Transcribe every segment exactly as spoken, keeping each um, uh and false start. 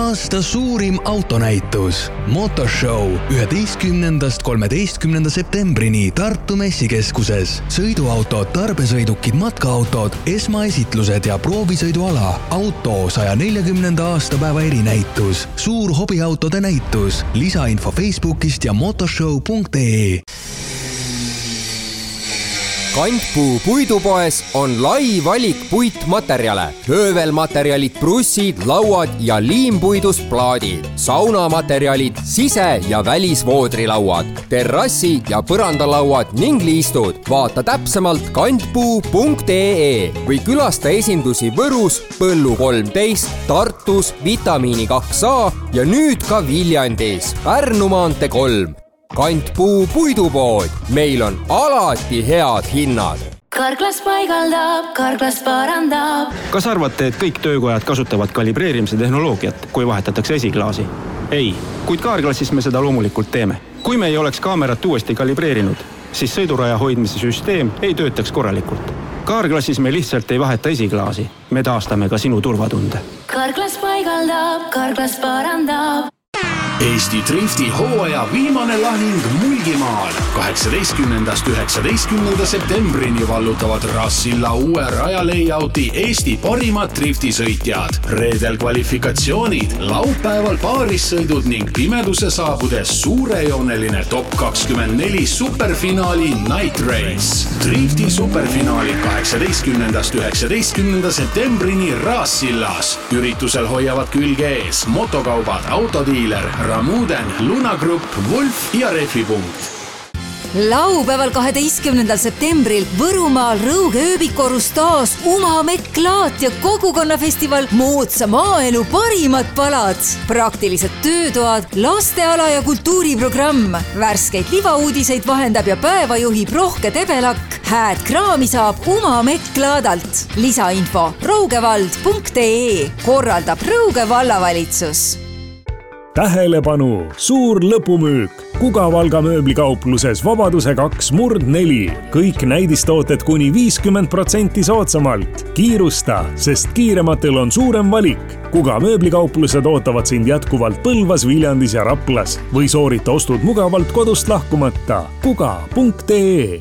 aasta suurim autonäitus. Motorshow üheteistkümnendast kolmeteistkümnenda septembrini Tartu messikeskuses. Sõiduautod, tarbesõidukid, matkaautod, esmaesitlused ja proovisõiduala. Auto saja neljakümnenda aastapäeva erinäitus. Suur hobiautode näitus. Lisainfo Facebookist ja motorshow punkt ee. Kantpuu puidupoes on lai valik puitmaterjale. Höövelmaterjalid, brussid, lauad ja liimpuidust plaadid. Saunamaterjalid, sise- ja välisvoodrilauad, terrassi- ja põrandalauad ning liistud. Vaata täpsemalt kantpuu punkt ee või külasta esindusi Võrus, Põllu kolmteist, Tartus, Vitamiini kaks A ja nüüd ka Viljandis, Pärnu maantee kolm. Kantpuu puidupood. Meil on alati head hinnad. Karklas paigaldab, Karklas parandab. Kas arvate, et kõik töökojad kasutavad kalibreerimise tehnoloogiat, kui vahetatakse esiklaasi? Ei, kuid Karklassis me seda loomulikult teeme. Kui me ei oleks kaamerat uuesti kalibreerinud, siis sõiduraja hoidmise süsteem ei töötaks korralikult. Karklassis me lihtsalt ei vaheta esiklaasi. Me taastame ka sinu turvatunde. Karklas paigaldab, Karklas parandab. Eesti Drifti hooaja viimane lahing Mulgimaal. kaheksateistkümnendast üheksateistkümnenda septembrini vallutavad Rassilla uue rajalayouti Eesti parimad driftisõitjad. Reedel kvalifikatsioonid, laupäeval paarissõidud ning pimeduse saabudes suurejooneline top kakskümmend neli superfinaali Night Race. Drifti superfinaali kaheksateistkümnendast üheksateistkümnenda septembrini Rassillas. Üritusel hoiavad külge ees motokaubad, autodiiler, Ramuden, Luna Grupp, Wolf ja Refipunkt. Laupäeval kaheteistkümnendal septembril Võrumaal Rõuge ööbikorus taas Uma Meklaat ja kogukonnafestival Moodsa maaelu parimad palad. Praktilised töötoad, lasteala ja kultuuriprogramm. Värskeid libauudiseid vahendab ja päeva juhib Rohke Tebelak. Hääd kraami saab Uma Meklaadalt. Lisainfo rougevald punkt ee. Korraldab Rõuge vallavalitsus. Tähelepanu! Suur lõpumüük! Kuga-Valga mööblikaupluses Vabaduse kaks murd neli. Kõik näidistooted kuni viiskümmend protsenti soodsamalt. Kiirusta, sest kiirematel on suurem valik. Kuga mööblikauplused ootavad sind jätkuvalt Põlvas, Viljandis ja Raplas või soorita ostud mugavalt kodust lahkumata. kuga punkt ee.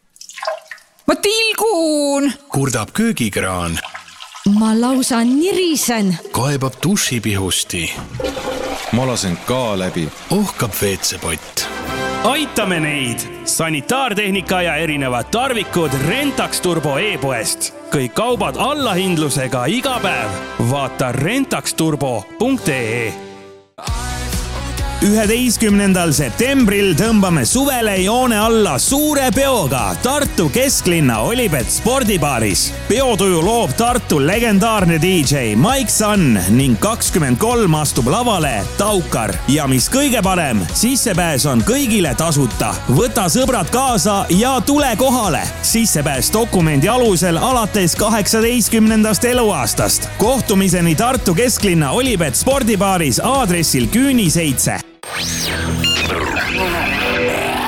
Ma tilgun! Kurdab köögikraan. Ma lausa nirisen. Kaebab dušipihusti. Ma lasen ka läbi. Ohkab veetsepott. Aitame neid! Sanitaartehnika ja erinevad tarvikud Rentax Turbo e-poest. Kõik kaubad allahindlusega iga päev. Vaata rentax turbo punkt ee. üheteistkümnendal septembril tõmbame suvele joone alla suure peoga Tartu kesklinna Olibet spordibaaris. Peotuju loob Tartu legendaarne D J Mike Sun ning kakskümmend kolm astub lavale Taukar. Ja mis kõige parem, sissepääs on kõigile tasuta. Võta sõbrad kaasa ja tule kohale. Sissepääs dokumendi alusel alates kaheksateistkümnendast eluaastast. Kohtumiseni Tartu kesklinna Olibet spordibaaris aadressil Küüni seitse.